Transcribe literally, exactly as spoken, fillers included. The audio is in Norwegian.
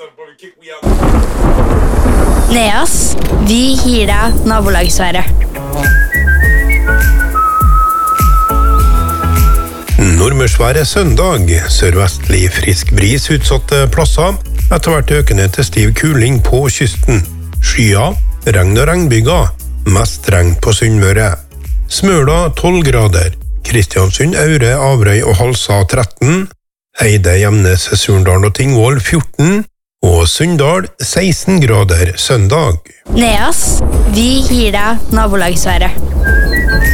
Neas, vi gir deg nabolagsværet. Nordmørsværet søndag, sørvestlig frisk bris utsatte plasser, etter hvert økende til stiv kuling på kysten. Skyer, regn og regnbyger, mest regn på Sunnmøre. Smøla tolv grader, Kristiansund, Aure, Averøy og Halsa tretten, Eide, Gjemnes, Surndal og Tingvoll fjorten, og Sunndal seksten grader søndag. Neas, vi gir deg nabolagsværet.